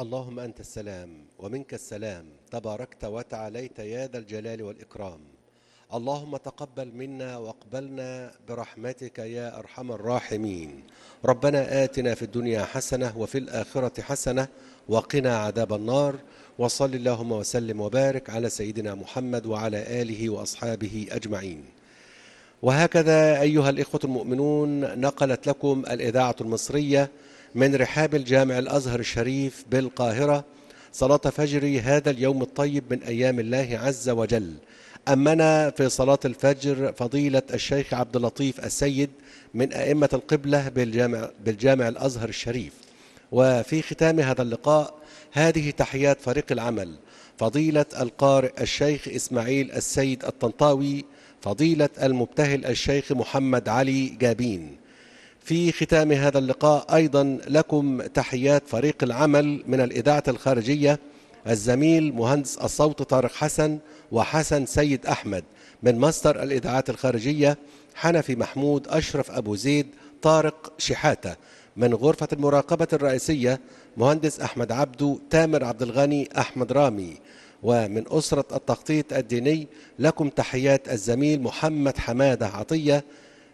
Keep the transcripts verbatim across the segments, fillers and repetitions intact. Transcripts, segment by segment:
اللهم أنت السلام ومنك السلام، تباركت وتعاليت يا ذا الجلال والإكرام. اللهم تقبل منا واقبلنا برحمتك يا أرحم الراحمين. ربنا آتنا في الدنيا حسنة وفي الآخرة حسنة وقنا عذاب النار. وصل اللهم وسلم وبارك على سيدنا محمد وعلى آله وأصحابه أجمعين. وهكذا أيها الإخوة المؤمنون، نقلت لكم الإذاعة المصرية من رحاب الجامع الأزهر الشريف بالقاهرة صلاة فجر هذا اليوم الطيب من أيام الله عز وجل. أمنا في صلاة الفجر فضيلة الشيخ عبد اللطيف السيد من أئمة القبلة بالجامع, بالجامع الأزهر الشريف. وفي ختام هذا اللقاء هذه تحيات فريق العمل: فضيلة القارئ الشيخ إسماعيل السيد الطنطاوي، فضيلة المبتهل الشيخ محمد علي جابين. في ختام هذا اللقاء أيضا لكم تحيات فريق العمل من الإذاعة الخارجية: الزميل مهندس الصوت طارق حسن وحسن سيد أحمد، من مصدر الإذاعات الخارجية حنفي محمود، أشرف أبو زيد، طارق شحاتة، من غرفة المراقبة الرئيسية مهندس أحمد عبدو، تامر عبد الغني، أحمد رامي. ومن أسرة التخطيط الديني لكم تحيات الزميل محمد حمادة عطية،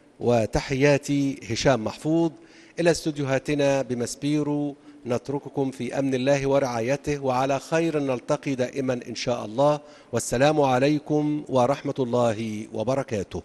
وتحياتي هشام محفوظ. إلى استوديوهاتنا بمسبيرو نترككم في أمن الله ورعايته، وعلى خير نلتقي دائما إن شاء الله. والسلام عليكم ورحمة الله وبركاته.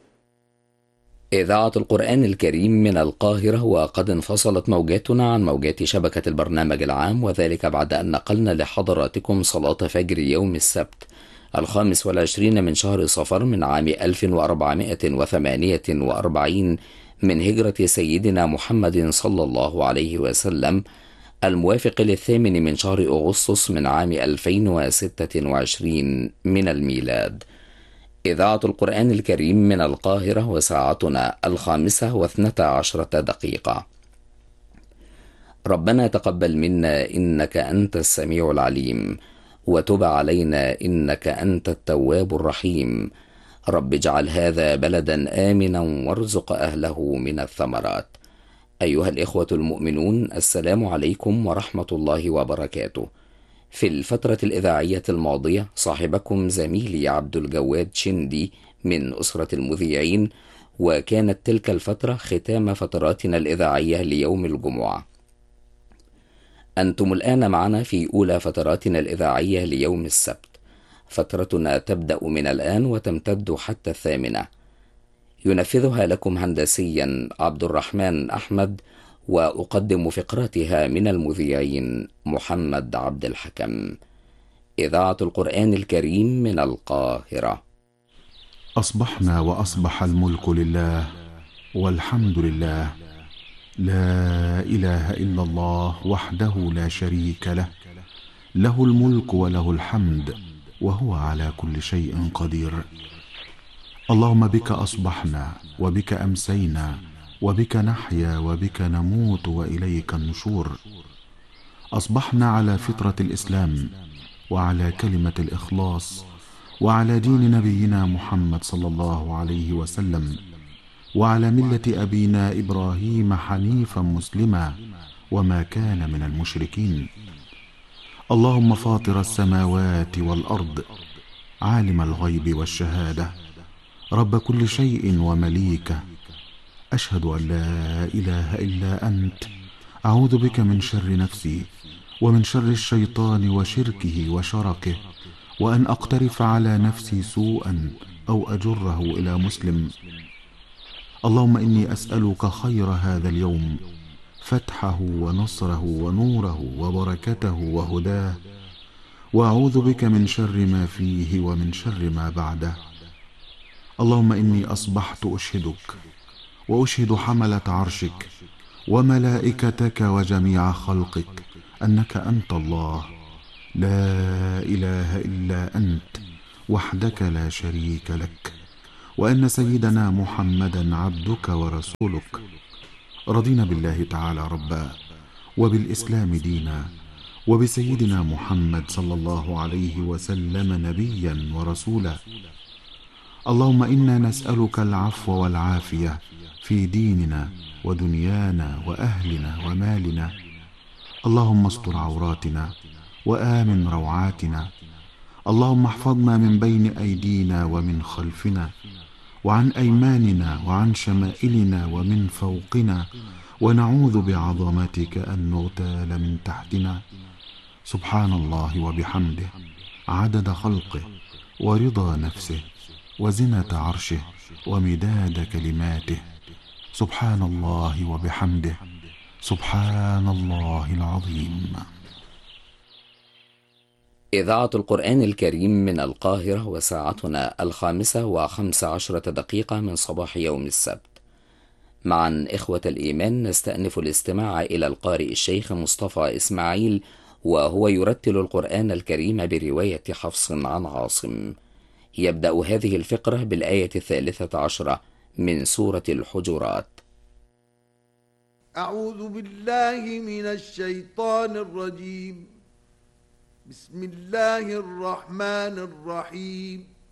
إذاعة القرآن الكريم من القاهرة، وقد انفصلت موجاتنا عن موجات شبكة البرنامج العام، وذلك بعد أن نقلنا لحضراتكم صلاة فجر يوم السبت الخامس والعشرين من شهر صفر من عام ألف وأربعمائة وثمانية وأربعين من هجرة سيدنا محمد صلى الله عليه وسلم، الموافق للثامن من شهر أغسطس من عام ألفين وستة وعشرين من الميلاد. إذاعة القرآن الكريم من القاهرة، وساعتنا الخامسة واثنتا عشرة دقيقة. ربنا تقبل منا إنك أنت السميع العليم، وتب علينا إنك أنت التواب الرحيم. رب اجعل هذا بلدا آمنا وارزق أهله من الثمرات. أيها الإخوة المؤمنون، السلام عليكم ورحمة الله وبركاته. في الفترة الإذاعية الماضية صاحبكم زميلي عبد الجواد شندي من أسرة المذيعين، وكانت تلك الفترة ختام فتراتنا الإذاعية ليوم الجمعة. أنتم الآن معنا في أولى فتراتنا الإذاعية ليوم السبت. فترتنا تبدأ من الآن وتمتد حتى الثامنة. ينفذها لكم هندسيا عبد الرحمن أحمد، وأقدم فقراتها من المذيعين محمد عبد الحكم. إذاعة القرآن الكريم من القاهرة. أصبحنا وأصبح الملك لله والحمد لله، لا إله إلا الله وحده لا شريك له، له الملك وله الحمد وهو على كل شيء قدير. اللهم بك أصبحنا وبك أمسينا وبك نحيا وبك نموت وإليك النشور. أصبحنا على فطرة الإسلام وعلى كلمة الإخلاص وعلى دين نبينا محمد صلى الله عليه وسلم، وعلى ملة أبينا إبراهيم حنيفا مسلما وما كان من المشركين. اللهم فاطر السماوات والأرض، عالم الغيب والشهادة، رب كل شيء ومليكه، أشهد أن لا إله إلا أنت، أعوذ بك من شر نفسي ومن شر الشيطان وشركه وشركه، وأن أقترف على نفسي سوءا أو أجره إلى مسلم. اللهم إني أسألك خير هذا اليوم، فتحه ونصره ونوره وبركته وهداه، وأعوذ بك من شر ما فيه ومن شر ما بعده. اللهم إني أصبحت أشهدك وأشهد حملة عرشك وملائكتك وجميع خلقك أنك أنت الله، لا إله إلا أنت وحدك لا شريك لك، وأن سيدنا محمدا عبدك ورسولك. رضينا بالله تعالى ربا، وبالإسلام دينا، وبسيدنا محمد صلى الله عليه وسلم نبيا ورسولا. اللهم إنا نسألك العفو والعافية في ديننا ودنيانا وأهلنا ومالنا. اللهم استر عوراتنا وآمن روعاتنا. اللهم احفظنا من بين أيدينا ومن خلفنا وعن أيماننا وعن شمائلنا ومن فوقنا، ونعوذ بعظمتك أن نغتال من تحتنا. سبحان الله وبحمده عدد خلقه ورضا نفسه وزنة عرشه ومداد كلماته. سبحان الله وبحمده سبحان الله العظيم. إذاعة القرآن الكريم من القاهرة، وساعتنا الخامسة وخمس عشرة دقيقة من صباح يوم السبت. معا إخوة الإيمان نستأنف الاستماع إلى القارئ الشيخ مصطفى إسماعيل وهو يرتل القرآن الكريم برواية حفص عن عاصم. يبدأ هذه الفقرة بالآية الثالثة عشرة من سورة الحجرات. أعوذ بالله من الشيطان الرجيم. بسم الله الرحمن الرحيم.